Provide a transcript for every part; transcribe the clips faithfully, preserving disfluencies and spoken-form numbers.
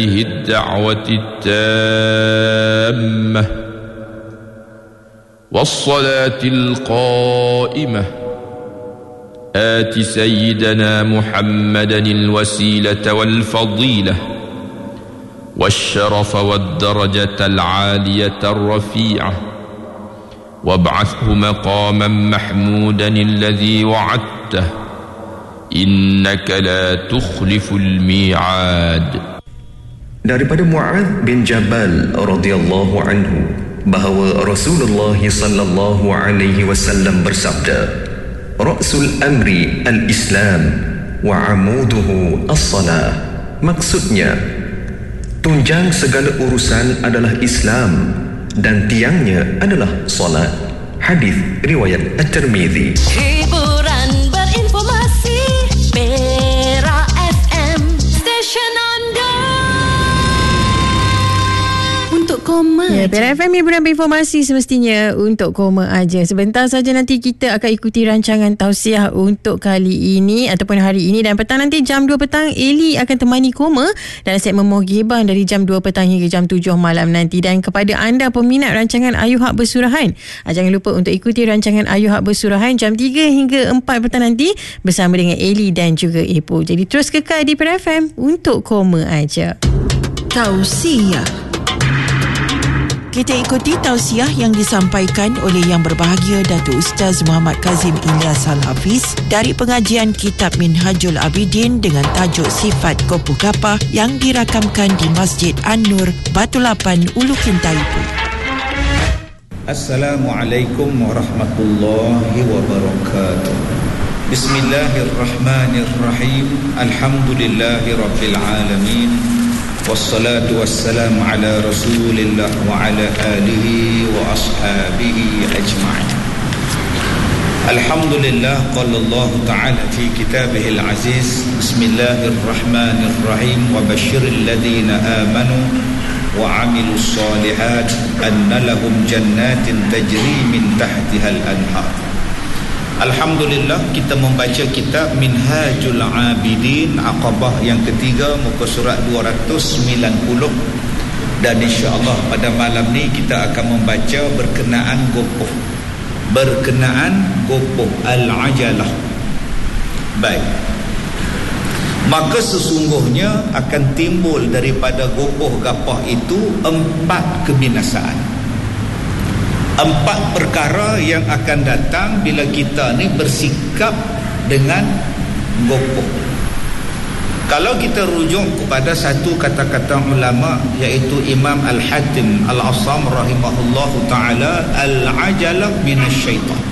الدعوة التامة والصلاة القائمة آت سيدنا محمدا الوسيلة والفضيلة والشرف والدرجة العالية الرفيعة وابعثه مقاما محمودا الذي وعدته إنك لا تخلف الميعاد. Daripada Mu'adz bin Jabal radhiyallahu anhu bahawa Rasulullah sallallahu alaihi wasallam bersabda, Ra'sul amri al-Islam wa amuduhu as-salah. Maksudnya, tunjang segala urusan adalah Islam dan tiangnya adalah salat. Hadis riwayat At-Tirmizi. Hiburan berinformasi Pera F M, stesen anda. Untuk koma. Ya, Pera F M hiburan berinformasi semestinya untuk koma aja. Sebentar saja nanti kita akan ikuti rancangan tausiah untuk kali ini ataupun hari ini, dan petang nanti jam dua petang Eli akan temani koma dalam segmen Mohgibah dari jam dua petang hingga jam tujuh malam nanti. Dan kepada anda peminat rancangan Ayu Hak Bersurahan, jangan lupa untuk ikuti rancangan Ayu Hak Bersurahan jam tiga hingga empat petang nanti bersama dengan Eli dan juga Ipoh. Jadi terus kekal di Pera F M untuk koma aja. Tausiah. Kita ikuti tausiah yang disampaikan oleh Yang Berbahagia Datuk Ustaz Muhammad Kazim Ilyas Al-Hafiz dari pengajian Kitab Minhajul Abidin dengan tajuk Sifat Gopoh Gapah yang dirakamkan di Masjid An-Nur, Batu Lapan, Ulu Kintaipu. Assalamualaikum warahmatullahi wabarakatuh. Bismillahirrahmanirrahim. Alhamdulillahi rabbil alamin. Wassalatu wassalamu ala rasulillah wa ala alihi wa ashabihi ajma'in. Alhamdulillah, qala Allah ta'ala fi kitabihil aziz, bismillahirrahmanirrahim, wa basyiril ladhina amanu wa amilus salihat anna lahum jannatin tajri min tahtihal anhar. Alhamdulillah, kita membaca kitab Minhajul Abidin, Aqabah yang ketiga, muka surat dua ratus sembilan puluh. Dan insya-Allah pada malam ni kita akan membaca berkenaan gopoh. Berkenaan gopoh al-ajalah. Baik. Maka sesungguhnya akan timbul daripada gopoh gapah itu empat kebinasaan. Empat perkara yang akan datang bila kita ni bersikap dengan gopoh. Kalau kita rujuk kepada satu kata-kata ulama, iaitu Imam Al-Hatim Al-Asam rahimahullahu ta'ala, al-ajalah minasyaitan.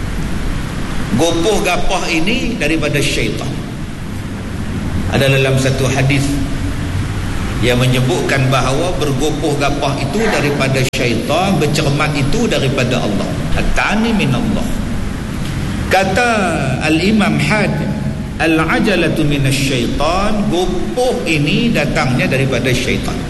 Gopoh gapah ini daripada syaitan. Ada dalam satu hadis yang menyebutkan bahawa bergopoh gapah itu daripada syaitan, bercermat itu daripada Allah. At-tani min Allah. Kata Al-Imam Hadim, al-ajalatu minasyaitan, gopoh ini datangnya daripada syaitan.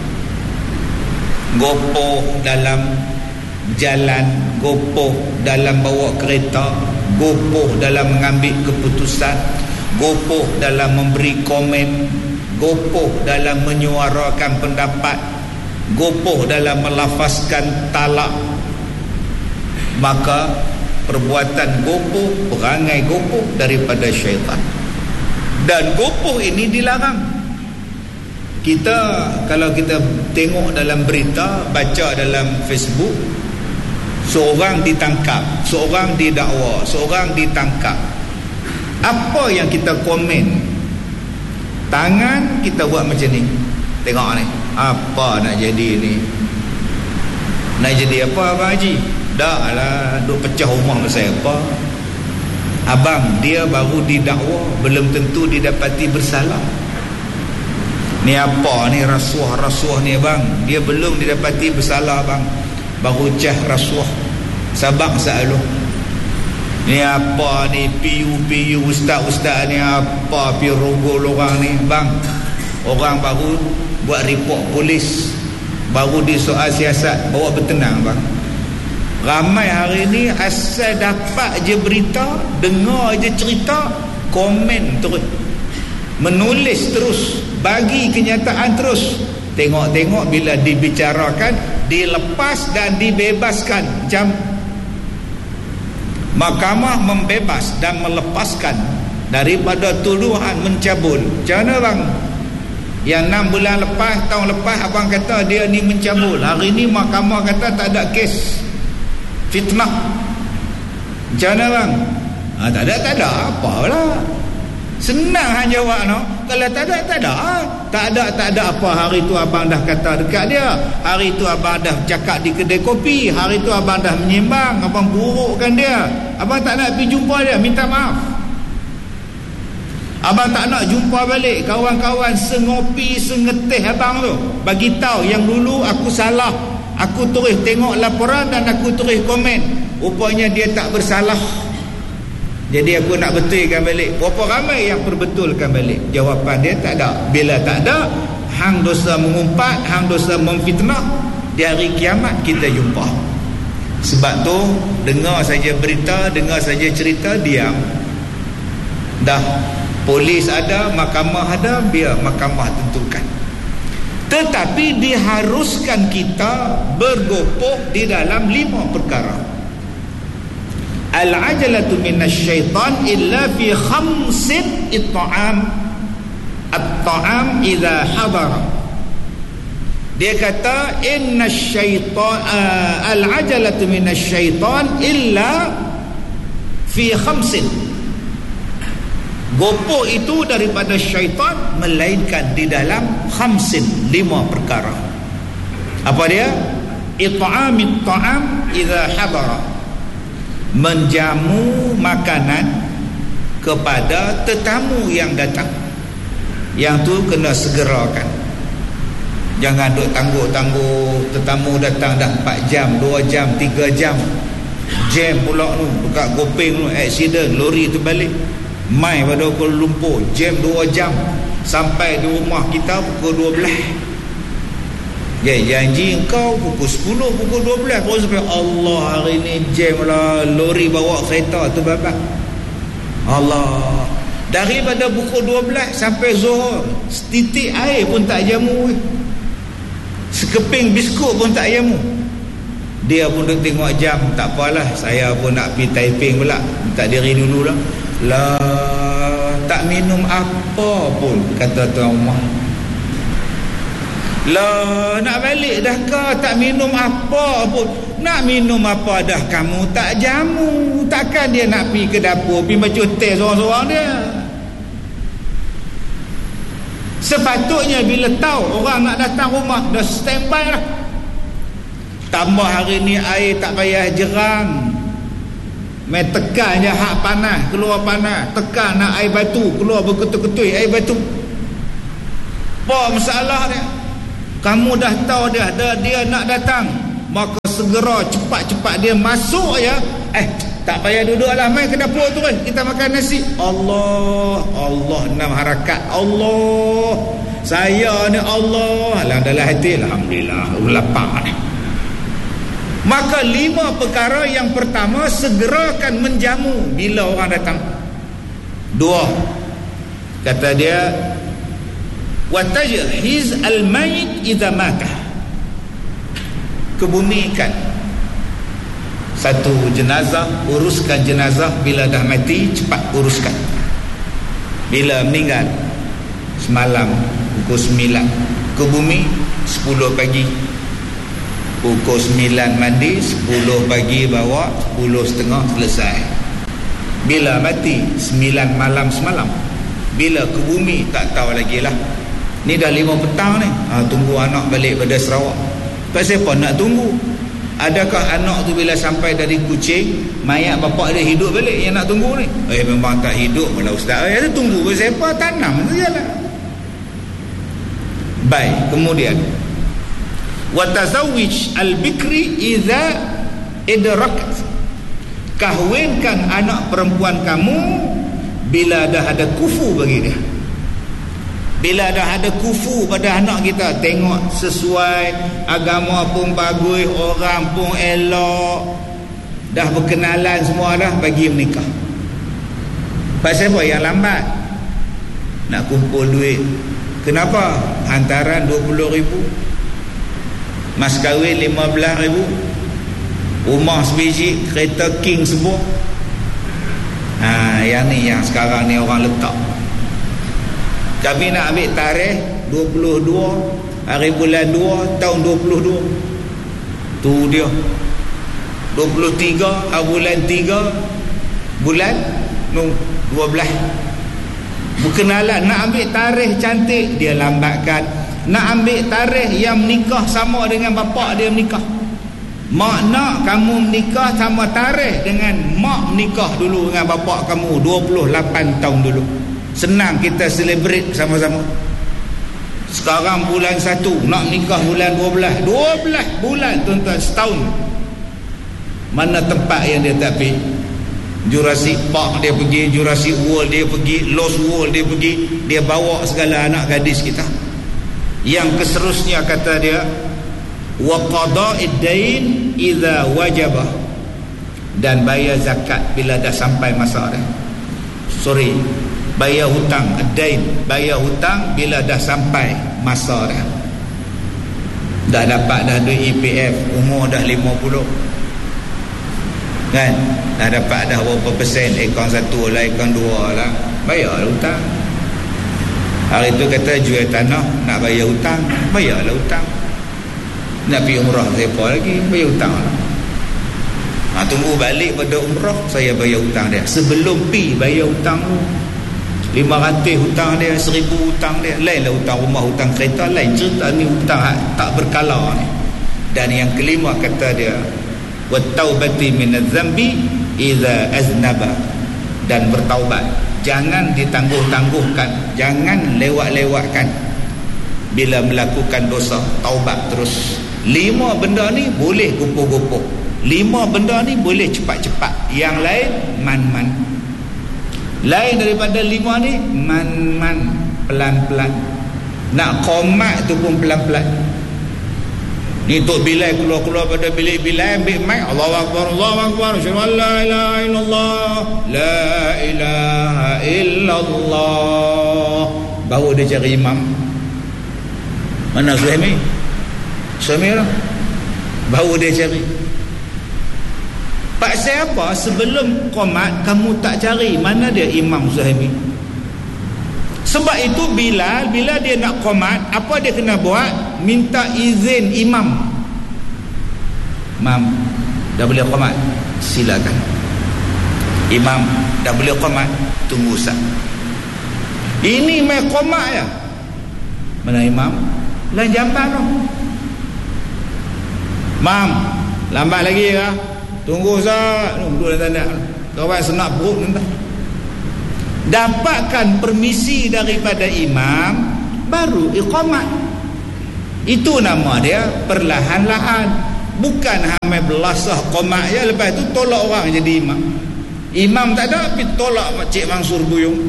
Gopoh dalam jalan, gopoh dalam bawa kereta, gopoh dalam mengambil keputusan, gopoh dalam memberi komen, gopoh dalam menyuarakan pendapat, gopoh dalam melafazkan talak. Maka perbuatan gopoh, perangai gopoh daripada syaitan. Dan gopoh ini dilarang. Kita kalau kita tengok dalam berita, baca dalam Facebook, seorang ditangkap, seorang didakwa, seorang ditangkap. Apa yang kita komen? Tangan kita buat macam ni. Tengok ni, apa nak jadi ni? Nak jadi apa Abang Haji? Dah lah, duk pecah rumah pasal apa? Abang, dia baru didakwa, belum tentu didapati bersalah. Ni apa ni rasuah-rasuah ni bang? Dia belum didapati bersalah bang, baru cah rasuah. Sabak selalu. Ni apa ni piu-piu ustaz-ustaz ni, apa pirogol orang ni bang? Orang baru buat report polis, baru disoal siasat, bawa bertenang bang. Ramai hari ni asal dapat je berita, dengar je cerita, komen terus, menulis terus, bagi kenyataan terus. Tengok-tengok bila dibicarakan, dilepas dan dibebaskan. Macam mahkamah membebas dan melepaskan daripada tuduhan mencabul. Macam mana bang? Yang enam bulan lepas, tahun lepas abang kata dia ni mencabul. Hari ni mahkamah kata tak ada kes fitnah. Macam mana bang? Ha, tak ada, tak ada. Apalah. Senang hanya jawab no. Kalau tak ada, tak ada. Tak ada, tak ada apa. Hari tu abang dah kata dekat dia. Hari tu abang dah cakap di kedai kopi. Hari tu abang dah menyimbang. Abang burukkan dia. Abang tak nak pergi jumpa dia. Minta maaf. Abang tak nak jumpa balik kawan-kawan sengopi, sengetih abang tu. Bagi tahu yang dulu aku salah. Aku terus tengok laporan dan aku terus komen. Rupanya dia tak bersalah. Jadi aku nak betulkan balik. Berapa ramai yang perbetulkan balik? Jawapan dia tak ada. Bila tak ada, hang dosa mengumpat, hang dosa memfitnah, di hari kiamat kita jumpa. Sebab tu dengar saja berita, dengar saja cerita, diam. Dah polis ada, mahkamah ada, biar mahkamah tentukan. Tetapi diharuskan kita bergopoh di dalam lima perkara. Al-ajalatu minasyaitan illa fi khamsin at-ta'am at-ta'am idza hadara. Dia kata inna syaitan uh, al-ajalatu minasyaitan illa fi khamsin. Gopoh itu daripada syaitan melainkan di dalam khamsin, lima perkara. Apa dia? It'amit ta'am idza hadara. Menjamu makanan kepada tetamu yang datang. Yang tu kena segerakan. Jangan duk tangguh-tangguh. Tetamu datang dah empat jam, dua jam, tiga jam. Jam pula tu dekat Gopeng tu, accident, lori terbalik. Mai pada Kuala Lumpur, jam dua jam. Sampai di rumah kita pukul dua belas. Ya, janji engkau pukul sepuluh, pukul dua belas. Kau sampai, Allah hari ni jam lah, lori bawa kereta tu babak. Allah. Daripada pukul dua belas sampai Zuhur, setitik air pun tak jamu. Sekeping biskut pun tak jamu. Dia pun duk tengok jam. Tak apalah, saya pun nak pergi Taiping pula. Minta diri dulu lah. Lah, tak minum apa pun, kata tuan rumah. Lah, nak balik dah ke? Tak minum apa pun. Nak minum apa dah kamu tak jamu. Takkan dia nak pergi ke dapur, pergi baca teh seorang-seorang dia. Sepatutnya bila tahu orang nak datang rumah, dah standby lah. Tambah hari ni air tak payah jerang. Main tekan je hak panas, keluar panas. Tekan nak air batu, keluar berketui-ketui air batu. Apa masalah dia? Kamu dah tahu dia, dia, dia nak datang, maka segera cepat-cepat dia masuk ya. Eh, tak payah duduk lah, main ke dapur tu kan, kita makan nasi. Allah, Allah enam harakat. Allah, saya ni Allah. Alang dalam hati, alhamdulillah, lapar ni. Maka lima perkara yang pertama, segerakan menjamu bila orang datang. Dua, kata dia, wa tajhiz al-mayit idza mata. Kebumikan satu jenazah, uruskan jenazah bila dah mati, cepat uruskan. Bila meninggal, semalam pukul sembilan ke bumi, sepuluh pagi. Pukul sembilan mandi, sepuluh pagi bawa, sepuluh setengah selesai. Bila mati, sembilan malam semalam. Bila ke bumi, tak tahu lagi lah. Ni dah lima petang ni, ha, tunggu anak balik pada Sarawak. Pasal apa nak tunggu? Adakah anak tu bila sampai dari Kuching, mayat bapak dia hidup balik yang nak tunggu ni? Eh, memang tak hidup pula ustaz. Eh, dia tunggu pasal apa? Tanam sajalah. Baik, kemudian wa tazawwij al-bikri idza idrakat. Kahwinkan anak perempuan kamu bila dah ada kufu bagi dia. Bila dah ada kufu pada anak kita, tengok sesuai, agama pun bagus, orang pun elok, dah berkenalan semua dah, bagi menikah. Pasal apa yang lambat? Nak kumpul duit. Kenapa? Hantaran dua puluh ribu, mas kahwin lima belas ribu, rumah sebiji, kereta king sebuah. Ha, yang ni yang sekarang ni orang letak. Kami nak ambil tarikh dua puluh dua hari bulan dua tahun dua puluh dua. Tu dia. dua puluh tiga hari bulan tiga bulan no, dua belas. Berkenalan, nak ambil tarikh cantik, dia lambatkan. Nak ambil tarikh yang menikah sama dengan bapa dia menikah. Mak nak kamu menikah sama tarikh dengan mak menikah dulu dengan bapa kamu dua puluh lapan tahun dulu. Senang kita celebrate sama-sama. Sekarang bulan satu, nak menikah bulan dua belas. dua belas bulan tuan-tuan, setahun. Mana tempat yang dia tak pergi? Jurassic Park dia pergi, Jurassic World dia pergi, Lost World dia pergi. Dia bawa segala anak gadis kita. Yang keserusnya kata dia, wa qada'id dain idza wajaba, dan bayar zakat bila dah sampai masa dah. Sorry, bayar hutang, dain, bayar hutang bila dah sampai masa dah. Dah dapat dah duit E P F, umur dah lima puluh. Kan? Dah dapat dah berapa persen, akaun satu lah, akaun dua lah, bayar hutang. Hari tu kata jual tanah, nak bayar hutang, bayarlah hutang. Nak pergi umrah siapa lagi, bayar hutang lah. Ha, tunggu balik pada umrah, saya bayar hutang dia. Sebelum pi bayar hutang tu, lima ratus hutang dia, seribu hutang dia. Lain lah hutang rumah, hutang kereta, lain cerita. Ni hutang tak berkala ni. Dan yang kelima kata dia, wa taubati minadz zambi idza aznaba, dan bertaubat. Jangan ditangguh-tangguhkan, jangan lewat-lewatkan bila melakukan dosa, taubat terus. Lima benda ni boleh gopoh-gopoh, lima benda ni boleh cepat-cepat, yang lain man-man. Lain daripada lima ni man-man, pelan-pelan. Nak qomat tu pun pelan-pelan. Ni Tok Bilal keluar-keluar pada bilik Bilal, ambil mic, Allahu Akbar, Allahu Akbar, asyhadu an la ilaha illallah, la ilaha illallah. Baru dia cari imam. Mana Suhaimi? Suhaimi lah. Baru dia cari. Pak siapa sebelum qomat kamu tak cari? Mana dia Imam Suhaimi? Sebab itu Bilal, bila dia nak qomat, apa dia kena buat? Minta izin imam. Imam, dah boleh qomat? Silakan. Imam, dah boleh qomat? Tunggu sat. Ini mai qomat ya? Mana imam? Lain jamban tu. Mam, lambat lagi kah? Tunggu sat. Duduk dalam tanda. Kawan senak perut nanti. Dapatkan permisi daripada imam, baru iqamat. Itu nama dia perlahan-lahan. Bukan hamil belasah qomat ya, lepas tu tolak orang jadi imam. Imam tak ada, tapi tolak Cik Mansur Buyung.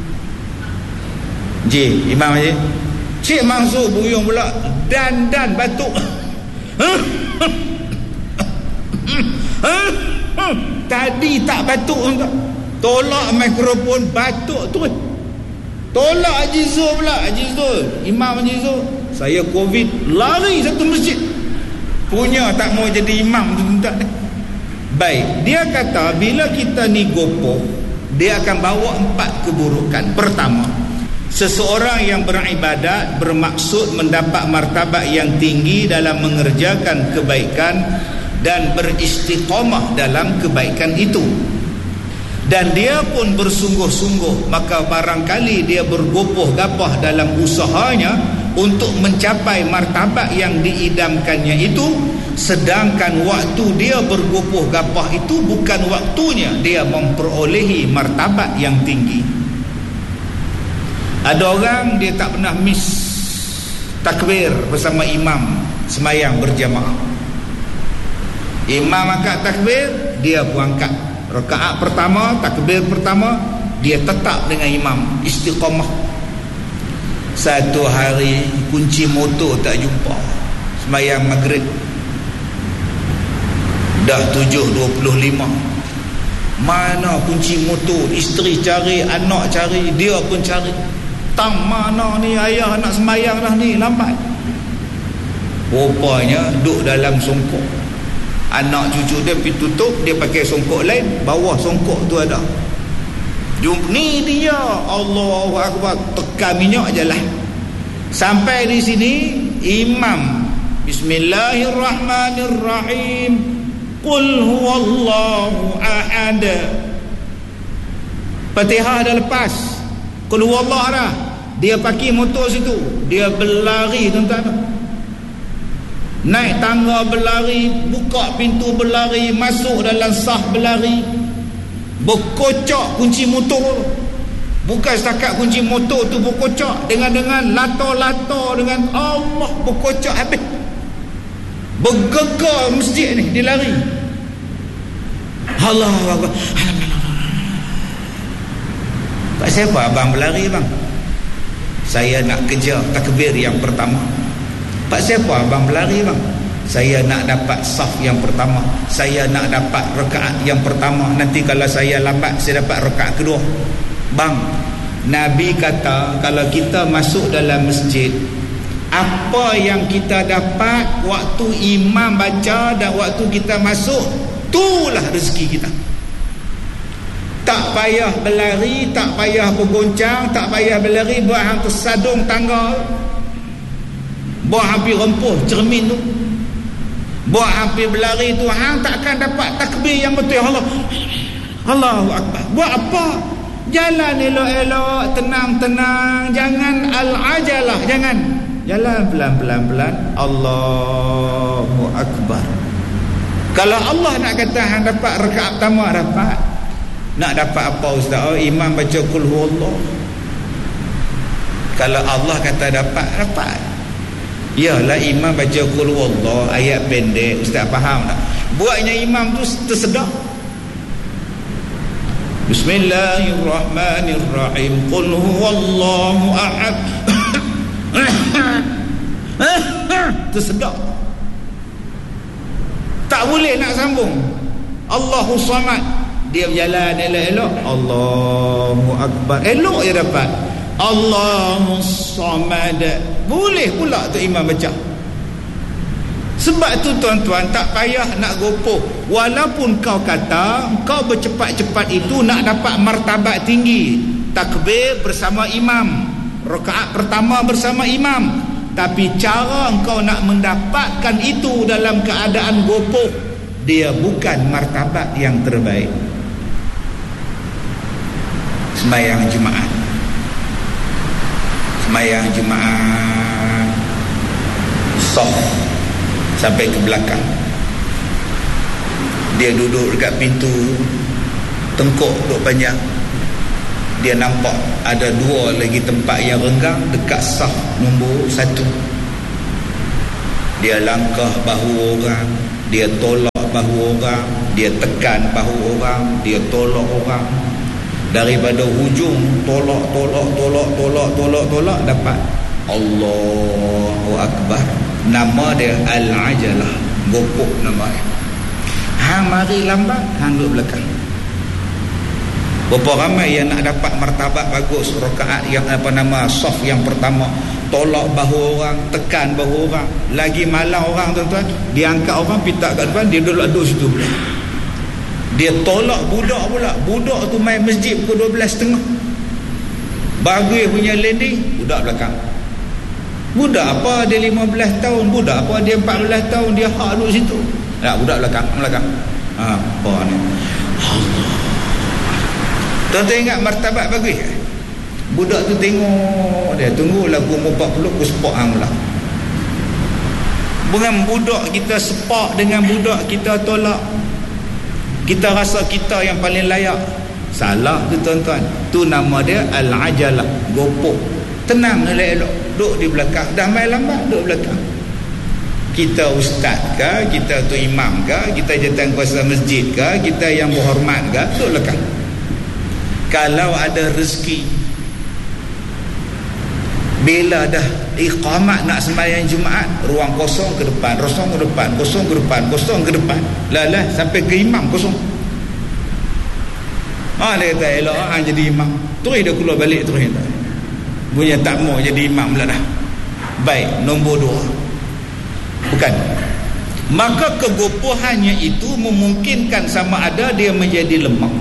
Ji, imam je. Cik Mansur Buyung pula dan-dan batuk. Tadi tak batuk tak. Tolak mikrofon, batuk tu. Tolak Haji Zul pula. Haji Zul, Imam Haji Zul, saya Covid, lari satu masjid. Punya tak mau jadi imam tu tak. Baik, dia kata bila kita ni gopoh, dia akan bawa empat keburukan. Pertama, seseorang yang beribadat bermaksud mendapat martabat yang tinggi dalam mengerjakan kebaikan dan beristiqamah dalam kebaikan itu, dan dia pun bersungguh-sungguh, maka barangkali dia bergopoh gapah dalam usahanya untuk mencapai martabat yang diidamkannya itu, sedangkan waktu dia bergopoh gapah itu bukan waktunya dia memperolehi martabat yang tinggi. Ada orang dia tak pernah miss takbir bersama imam semayang berjamaah. Imam angkat takbir, dia pun angkat. Rakaat pertama, takbir pertama, dia tetap dengan imam, istiqamah. Satu hari kunci motor tak jumpa, semayang maghrib dah tujuh dua puluh lima. Mana kunci motor? Isteri cari, anak cari, dia pun cari, petang mana ni ayah nak sembahyang dah ni, lambat. Rupanya duduk dalam songkok. Anak cucu dia pergi tutup, dia pakai songkok lain, bawah songkok tu ada. Jum, ni dia, Allahu Akbar, tekan minyak je lah. Sampai di sini imam Bismillahirrahmanirrahim, Qul huwallahu ahad. Fatihah dah lepas, Qul huwallah dah. Dia parking motor situ, dia berlari tuan-tuan. Naik tangga berlari, buka pintu berlari, masuk dalam sah berlari, berkocak kunci motor. Bukan setakat kunci motor tu berkocak, dengan-dengan lato-lato, dengan Allah berkocak habis. Bergegar masjid ni, dia lari. Allah Akbar. Pak siapa abang berlari bang? Saya nak kejar takbir yang pertama. Pak siapa abang berlari bang? Saya nak dapat saf yang pertama. Saya nak dapat rakaat yang pertama. Nanti kalau saya lambat, saya dapat rakaat kedua. Bang, Nabi kata kalau kita masuk dalam masjid, apa yang kita dapat waktu imam baca dan waktu kita masuk, itulah rezeki kita. Tak payah berlari, tak payah bergoncang, tak payah berlari buat hang tersadung tangga, buat hampir rempuh cermin tu, buat hampir berlari tu, hang takkan dapat takbir yang betul. Allah Allahu Akbar. Buat apa? Jalan elok-elok, tenang-tenang, jangan al-ajalah, jangan. Jalan pelan-pelan-pelan. Allahu Akbar. Kalau Allah nak kata hang dapat rakaat pertama, dapat. Nak dapat apa ustaz? Oh, imam baca qul huwallah. Kalau Allah kata dapat, dapat. Yalah, imam baca qul huwallah, ayat pendek, ustaz faham tak? Buatnya imam tu tersedak. Bismillahirrahmanirrahim, qul huwallahu ahad. Tersedak. Tak boleh nak sambung. Allahu samad. Dia berjalan elok-elok, Allahu Akbar, elok je dapat. Allahu samad. Boleh pula tu imam baca. Sebab tu tuan-tuan, tak payah nak gopoh. Walaupun kau kata kau bercepat-cepat itu nak dapat martabat tinggi, takbir bersama imam, rakaat pertama bersama imam, tapi cara engkau nak mendapatkan itu dalam keadaan gopoh, dia bukan martabat yang terbaik. Sembahyang Jumaat, sembahyang Jumaat soft sampai ke belakang, dia duduk dekat pintu, tengkuk duduk panjang, dia nampak ada dua lagi tempat yang renggang dekat saf nombor satu. Dia langkah bahu orang, dia tolak bahu orang, dia tekan bahu orang, dia tolak orang. Daripada hujung tolak, tolak, tolak, tolak, tolak, tolak, dapat Allahu Akbar. Nama dia Al-Ajalah, gopok nama dia. Hang mari lambat, hang duduk belakang. Berapa ramai yang nak dapat martabat bagus, rakaat yang apa nama saf yang pertama, tolak bahu orang, tekan bahu orang, lagi malang orang tuan-tuan, dia angkat orang pitak kat depan, dia duduk duduk situ pula. Dia tolak budak pula. Budak tu main masjid pukul dua belas tiga puluh, bagi punya landing, budak belakang. Budak apa dia lima belas tahun, budak apa dia empat belas tahun, dia hak duduk situ. Tak, budak belakang, belakang. Ha, apa ni? Allah. Tuan-tuan ingat martabat bagus ke? Budak tu tengok dia, tunggu lagu umur empat puluh aku sepak hang pula. Bukan budak kita sepak dengan budak kita tolak, kita rasa kita yang paling layak. Salah tu tuan-tuan. Tu nama dia Al-Ajalah, gopok. Tenang elok-elok, duduk di belakang. Dah main lambat, duduk belakang. Kita ustaz ke, kita tu imam ke, kita jawatan kuasa masjid ke, kita yang berhormat ke, duduk belakang. Kalau ada rezeki, bila dah iqamat nak sembahyang Jumaat, ruang kosong ke depan, kosong ke depan, kosong ke depan, kosong ke depan, lalah sampai ke imam kosong. Ah, dia kata elok hang jadi imam, terus dia keluar balik terus. Punya tak mau jadi imam pula dah. Baik, nombor dua. Bukan. Maka kegopohannya itu memungkinkan sama ada dia menjadi lemah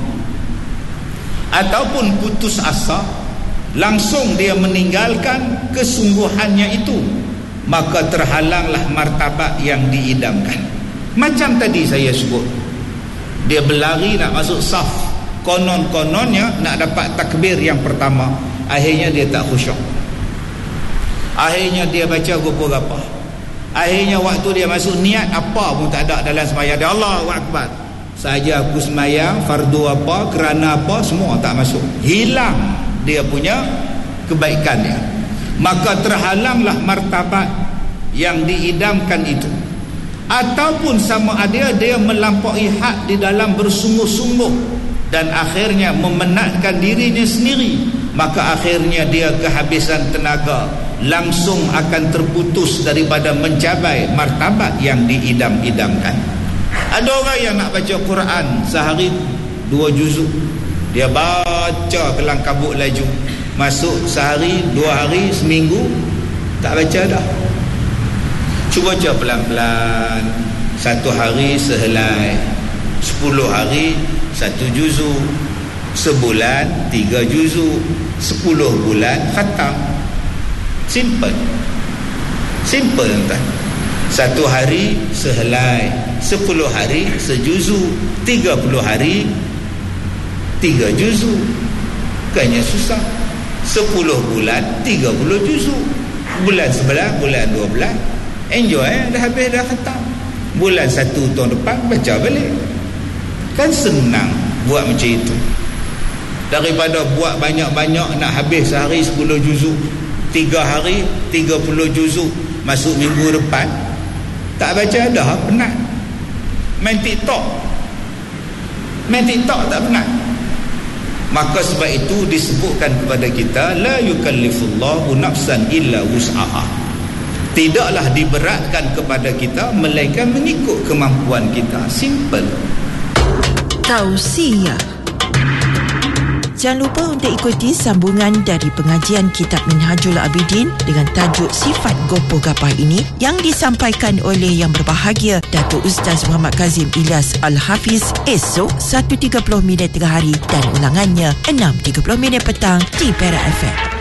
ataupun putus asa, langsung dia meninggalkan kesungguhannya itu, maka terhalanglah martabat yang diidamkan. Macam tadi saya sebut, dia berlari nak masuk saf, konon-kononnya nak dapat takbir yang pertama, akhirnya dia tak khusyuk, akhirnya dia baca gopo-gapa, akhirnya waktu dia masuk niat apa pun tak ada dalam sembahyang dia. Allahu Akbar, saja aku sembahyang fardu apa, kerana apa, semua tak masuk, hilang dia punya kebaikannya. Maka terhalanglah martabat yang diidamkan itu. Ataupun sama ada dia melampaui had di dalam bersungguh-sungguh dan akhirnya memenatkan dirinya sendiri, maka akhirnya dia kehabisan tenaga, langsung akan terputus daripada mencapai martabat yang diidam-idamkan. Ada orang yang nak baca Quran sehari dua juzuk, dia baca kelang kabut laju, masuk sehari, dua hari, seminggu tak baca dah. Cuba baca pelan-pelan, satu hari sehelai, sepuluh hari satu juzuk, sebulan tiga juzuk, sepuluh bulan khatam. Simple, simple tuan. Satu hari sehelai, sepuluh hari sejuzuk, tiga puluh hari tiga juzuk. Bukannya susah. Sepuluh bulan tiga puluh juzuk, bulan sebelah, bulan dua belas, enjoy, eh? Dah habis, dah khatam. Bulan satu tahun depan baca balik. Kan senang buat macam itu daripada buat banyak-banyak nak habis sehari sepuluh juzuk, tiga hari tiga puluh juzuk, masuk minggu depan tak baca dah, penat. Main TikTok, main TikTok tak penat. Maka sebab itu disebutkan kepada kita, la yukallifullahu nafsan illa wus'aha, tidaklah diberatkan kepada kita melainkan mengikut kemampuan kita. Simple. Tausiah. Jangan lupa untuk ikuti sambungan dari pengajian Kitab Minhajul Abidin dengan tajuk Sifat Gopoh Gapah ini yang disampaikan oleh Yang Berbahagia Datuk Ustaz Muhammad Kazim Ilyas Al-Hafiz esok satu tiga puluh minit tengah hari dan ulangannya enam tiga puluh minit petang di Perak F M.